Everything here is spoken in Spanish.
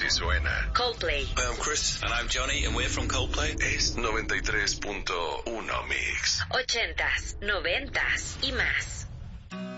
así suena. Coldplay. Hi, I'm Chris. And I'm Johnny, and we're from Coldplay. Es 93.1 Mix. 80s, 90s y más.